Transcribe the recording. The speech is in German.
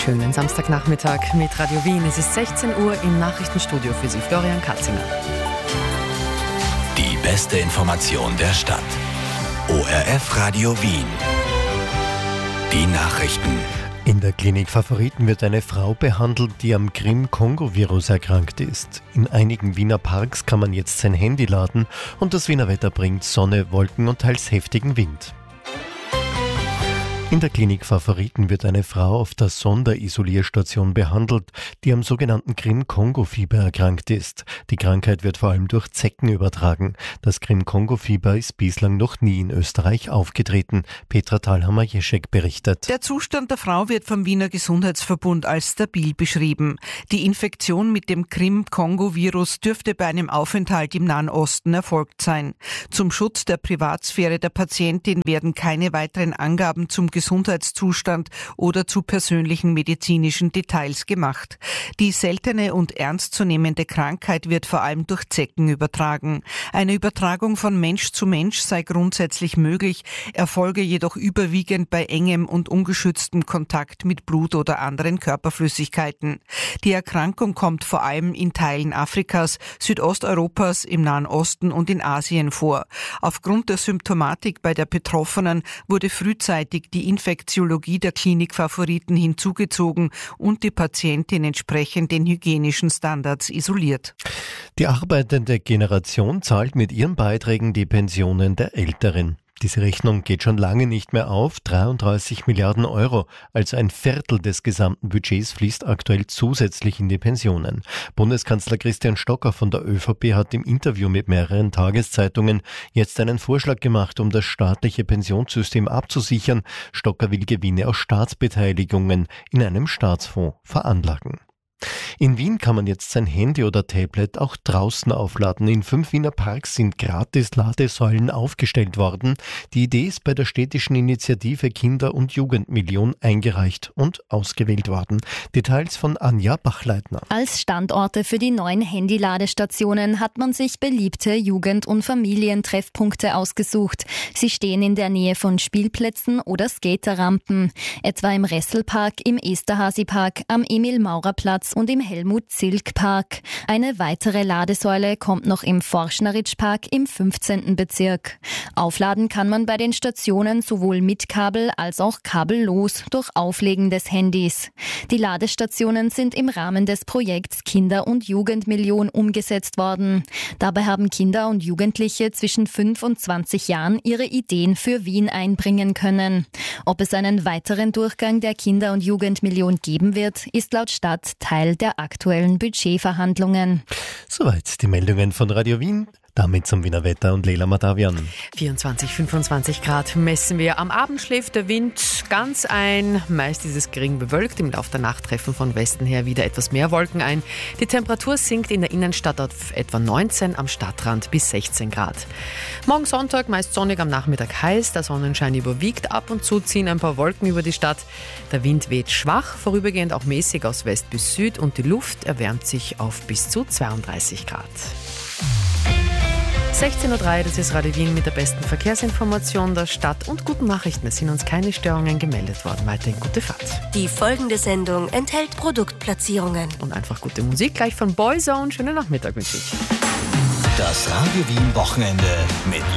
Schönen Samstagnachmittag mit Radio Wien. Es ist 16 Uhr im Nachrichtenstudio für Sie, Florian Katzinger. Die beste Information der Stadt. ORF Radio Wien. Die Nachrichten. In der Klinik Favoriten wird eine Frau behandelt, die am Krim-Kongo-Virus erkrankt ist. In einigen Wiener Parks kann man jetzt sein Handy laden und das Wiener Wetter bringt Sonne, Wolken und teils heftigen Wind. In der Klinik Favoriten wird eine Frau auf der Sonderisolierstation behandelt, die am sogenannten Krim-Kongo-Fieber erkrankt ist. Die Krankheit wird vor allem durch Zecken übertragen. Das Krim-Kongo-Fieber ist bislang noch nie in Österreich aufgetreten. Petra Thalhammer-Jeschek berichtet. Der Zustand der Frau wird vom Wiener Gesundheitsverbund als stabil beschrieben. Die Infektion mit dem Krim-Kongo-Virus dürfte bei einem Aufenthalt im Nahen Osten erfolgt sein. Zum Schutz der Privatsphäre der Patientin werden keine weiteren Angaben zum Gesundheitszustand oder zu persönlichen medizinischen Details gemacht. Die seltene und ernstzunehmende Krankheit wird vor allem durch Zecken übertragen. Eine Übertragung von Mensch zu Mensch sei grundsätzlich möglich, erfolge jedoch überwiegend bei engem und ungeschütztem Kontakt mit Blut oder anderen Körperflüssigkeiten. Die Erkrankung kommt vor allem in Teilen Afrikas, Südosteuropas, im Nahen Osten und in Asien vor. Aufgrund der Symptomatik bei der Betroffenen wurde frühzeitig die Infektiologie der Klinik Favoriten hinzugezogen und die Patientin entsprechend den hygienischen Standards isoliert. Die arbeitende Generation zahlt mit ihren Beiträgen die Pensionen der Älteren. Diese Rechnung geht schon lange nicht mehr auf. 33 Milliarden Euro, also ein Viertel des gesamten Budgets, fließt aktuell zusätzlich in die Pensionen. Bundeskanzler Christian Stocker von der ÖVP hat im Interview mit mehreren Tageszeitungen jetzt einen Vorschlag gemacht, um das staatliche Pensionssystem abzusichern. Stocker will Gewinne aus Staatsbeteiligungen in einem Staatsfonds veranlagen. In Wien kann man jetzt sein Handy oder Tablet auch draußen aufladen. In 5 Wiener Parks sind gratis Ladesäulen aufgestellt worden. Die Idee ist bei der städtischen Initiative Kinder- und Jugendmillion eingereicht und ausgewählt worden. Details von Anja Bachleitner. Als Standorte für die neuen Handyladestationen hat man sich beliebte Jugend- und Familientreffpunkte ausgesucht. Sie stehen in der Nähe von Spielplätzen oder Skaterrampen, etwa im Resselpark, im Esterhazy-Park, am Emil-Maurer-Platz und im Helmut-Zilk-Park. Eine weitere Ladesäule kommt noch im Forschneritsch-Park im 15. Bezirk. Aufladen kann man bei den Stationen sowohl mit Kabel als auch kabellos durch Auflegen des Handys. Die Ladestationen sind im Rahmen des Projekts Kinder- und Jugendmillion umgesetzt worden. Dabei haben Kinder und Jugendliche zwischen 5 und 20 Jahren ihre Ideen für Wien einbringen können. Ob es einen weiteren Durchgang der Kinder- und Jugendmillion geben wird, ist laut Stadt Teil der aktuellen Budgetverhandlungen. Soweit die Meldungen von Radio Wien. Damit zum Wiener Wetter und Leila Madavian. 24, 25 Grad messen wir. Am Abend schläft der Wind ganz ein. Meist ist es gering bewölkt. Im Laufe der Nacht treffen von Westen her wieder etwas mehr Wolken ein. Die Temperatur sinkt in der Innenstadt auf etwa 19, am Stadtrand bis 16 Grad. Morgen Sonntag meist sonnig, am Nachmittag heiß. Der Sonnenschein überwiegt. Ab und zu ziehen ein paar Wolken über die Stadt. Der Wind weht schwach, vorübergehend auch mäßig aus West bis Süd. Und die Luft erwärmt sich auf bis zu 32 Grad. 16.03 Uhr, das ist Radio Wien mit der besten Verkehrsinformation der Stadt und guten Nachrichten. Es sind uns keine Störungen gemeldet worden. Weiterhin gute Fahrt. Die folgende Sendung enthält Produktplatzierungen. Und einfach gute Musik gleich von Boyzone. Schönen Nachmittag wünsche ich. Das Radio Wien Wochenende mit